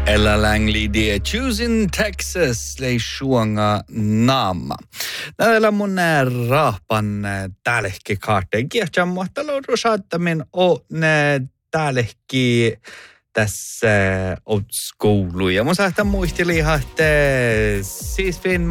Ella Langley die Choosing Texas lei suonga naama. Näillä mun raapan täälehki kaarte. Kiehtan muhtalo rusattamin o ne täälehki tässä old schoolu. Ja mun saattaa muisteli, että siis fin